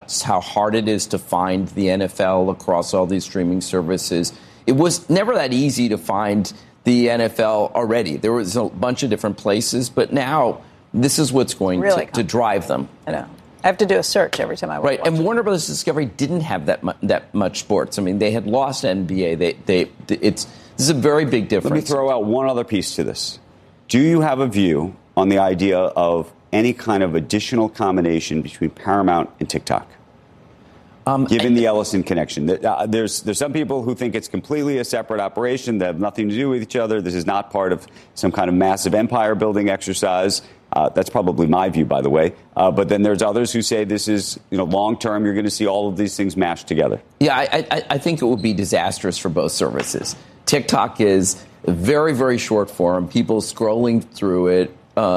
about how hard it is to find the NFL across all these streaming services. It was never that easy to find the NFL already. There was a bunch of different places, but now this is what's going to drive them. I know. I have to do a search every time I watch. Right, and Warner Brothers Discovery didn't have that much sports. I mean, they had lost NBA. This is a very big difference. Let me throw out one other piece to this. Do you have a view on the idea of any kind of additional combination between Paramount and TikTok? Given the Ellison connection, there's some people who think it's completely a separate operation that have nothing to do with each other. This is not part of some kind of massive empire-building exercise. That's probably my view, by the way. But then there's others who say this is, long-term. You're going to see all of these things mashed together. Yeah, I think it would be disastrous for both services. TikTok is a very, very short form. People scrolling through it.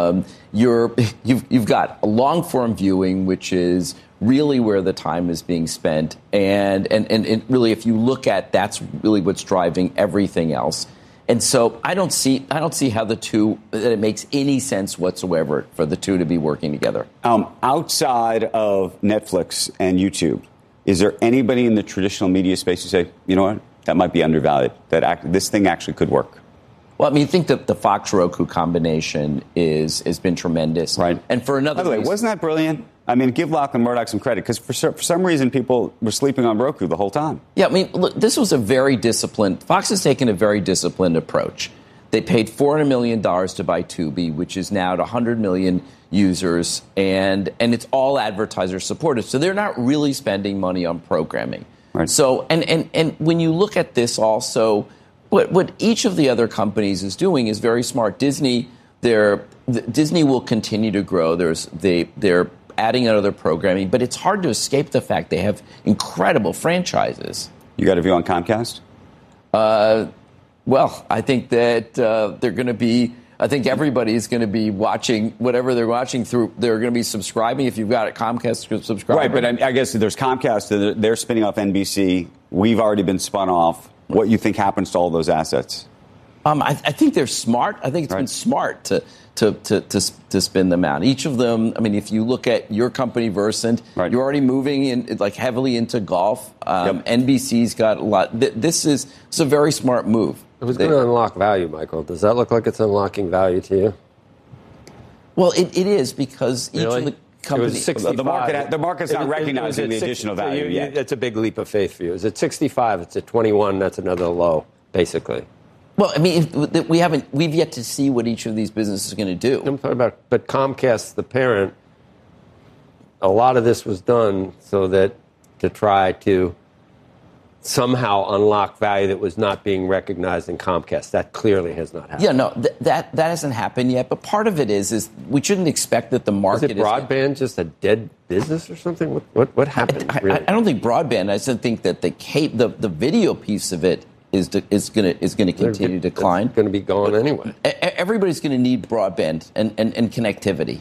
You've got a long-form viewing, which is really where the time is being spent. And really, if you look at, that's really what's driving everything else. And so I don't see how that it makes any sense whatsoever for the two to be working together. Outside of Netflix and YouTube, is there anybody in the traditional media space who say, you know what, that might be undervalued, that this thing actually could work? Well, I mean, I think that the Fox-Roku combination has been tremendous. Right. And for another By the way, wasn't that brilliant? I mean, give Lachlan Murdoch some credit, because for some reason people were sleeping on Roku the whole time. Yeah, I mean, look, this was Fox has taken a very disciplined approach. They paid $400 million to buy Tubi, which is now at 100 million users, and it's all advertiser supported. So they're not really spending money on programming. Right. So, and when you look at this also, what each of the other companies is doing is very smart. Disney will continue to grow. They're adding other programming, but it's hard to escape the fact they have incredible franchises. You got a view on Comcast? Well, I think that they're going to be. I think everybody's going to be watching whatever they're watching through. They're going to be subscribing. If you've got a Comcast subscriber, right? But I guess there's Comcast. They're spinning off NBC. We've already been spun off. What you think happens to all those assets? I think they're smart. I think it's been smart to spin them out. Each of them. I mean, if you look at your company, Versant, you're already moving in heavily into golf. NBC's got a lot. It's a very smart move. It was going to unlock value, Michael. Does that look like it's unlocking value to you? Well, it is, because each of the companies. The market's not recognizing the additional value yet. That's a big leap of faith for you. Is it 65? It's at 21. That's another low, basically. Well, I mean, we've yet to see what each of these businesses are going to do. I'm talking about, but Comcast, the parent, a lot of this was done to try to somehow unlock value that was not being recognized in Comcast. That clearly has not happened. Yeah, no, that hasn't happened yet. But part of it is we shouldn't expect that the market is broadband just a dead business or something? What happened? I don't think broadband. I still think that the video piece of it is going to continue to decline. It's going to be gone anyway. Everybody's going to need broadband and connectivity.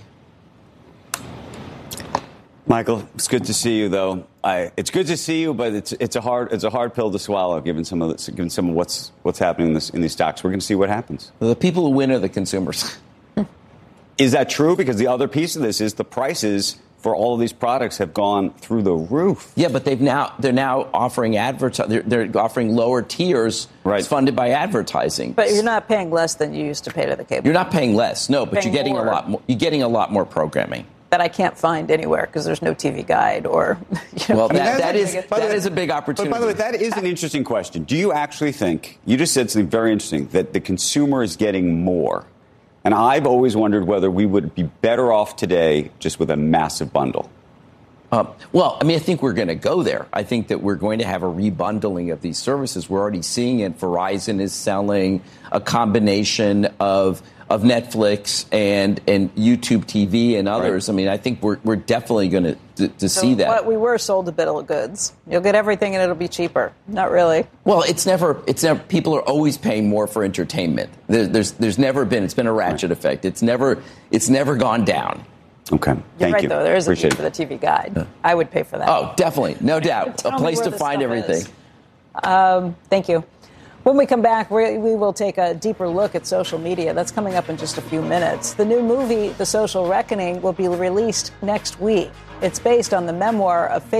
Michael, it's good to see you, though. It's good to see you, but it's a hard pill to swallow, given some of what's happening in these stocks. We're going to see what happens. The people who win are the consumers. Is that true? Because the other piece of this is the prices for all of these products have gone through the roof. Yeah, but they're now offering they're offering lower tiers funded by advertising. But you're not paying less than you used to pay to the cable. You're not paying less, no, but you're getting a lot more. You're getting a lot more programming that I can't find anywhere because there's no TV Guide or. Well, that is a big opportunity. But by the way, that is an interesting question. Do you actually think you just said something very interesting that the consumer is getting more? And I've always wondered whether we would be better off today just with a massive bundle. Well, I mean, I think we're going to go there. I think that we're going to have a rebundling of these services. We're already seeing it. Verizon is selling a combination of Netflix and YouTube TV and others. Right. I mean, I think we're definitely going to see that. What we were sold a bill of goods. You'll get everything and it'll be cheaper. Not really. Well, it's never. People are always paying more for entertainment. There's never been. It's been a ratchet effect. It's never gone down. Okay. You're right, you. though. There is a need for the TV Guide. I would pay for that. Oh, definitely. No doubt. A place to find everything. Thank you. When we come back, we will take a deeper look at social media. That's coming up in just a few minutes. The new movie, The Social Reckoning, will be released next week. It's based on the memoir of